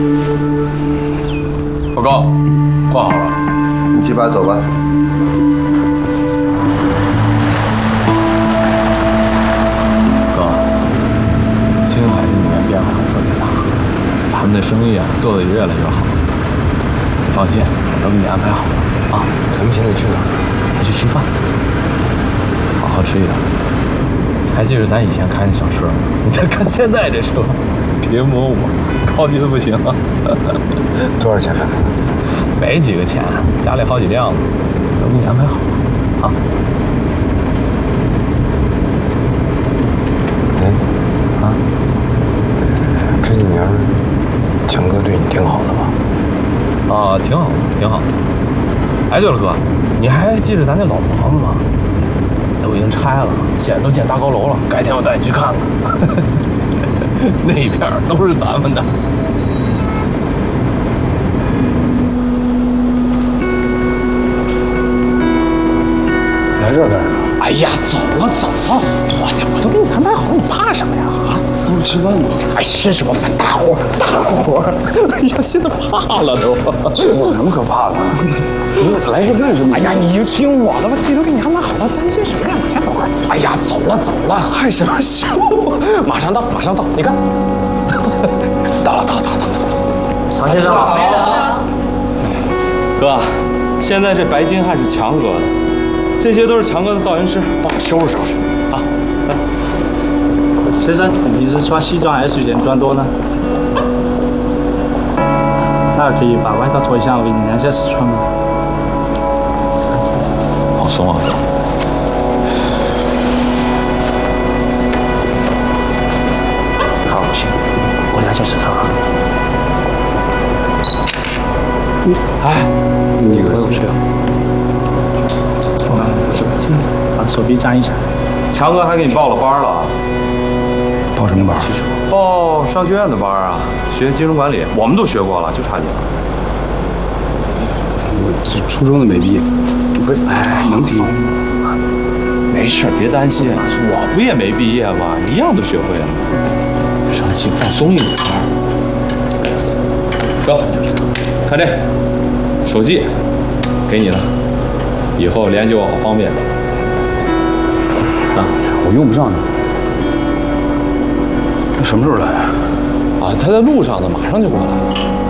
报告，换好了， 你去吧，走吧。 哥，青海这几年变化特别大，咱们的生意啊做得也越来越好。放心，我都给你安排好了啊。 咱们现在去哪儿？ 还去吃饭，好好吃一点。还记得咱以前开那小车吗？你再看现在这车，别摸我，高级的不行。 多少钱啊？ 没几个钱，家里好几辆呢，都给你安排好了啊。 哎，啊，这几年强哥对你挺好的吧？ 啊，挺好的，挺好的。哎，对了，哥，你还记着咱那老房子吗？都已经拆了，现在都建大高楼了。改天我带你去看看，那一片都是咱们的。 来这干什么？ 哎呀，走了走了，我都给你安排好了，你怕什么呀？啊， 不是吃饭吗？ 哎，吃什么饭？大伙儿！哎呀，现在怕了都。 有什么可怕的？你来这干什么？ 哎呀，你就听我的吧，这都给你安排好了，担心什么呀？往前走快！哎呀，走了走了，害什么羞？马上到，马上到，你看，到了。 常先生好。 哥，现在这白金汉是强哥的，这些都是强哥的造型师，帮我收拾收拾啊。来， 先生，你平时穿西装还是原装多呢？那可以把外套脱一下，我给你量一下尺寸吗？ 放松啊。 好，行，我量一下尺寸啊。 哎，你给我睡了。 把手臂粘一下。 强哥还给你报了班了， 报什么班？ 报商学院的班啊，学金融管理，我们都学过了，就差你了。 我初中的没毕业，不是，哎，能听。 没事，别担心，我不也没毕业吗？一样都学会了。 生气，放松一点。 走，看这手机，给你了，以后联系我好方便。啊， 我用不上呢。那什么时候来啊？ 啊，他在路上呢，马上就过来。